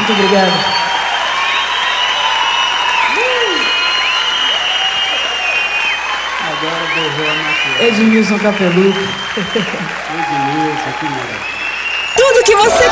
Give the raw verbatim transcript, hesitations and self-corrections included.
Muito obrigado. Agora borrou a matéria. Edmilson Capeluto. Edmilson, que maravilha. Tudo que você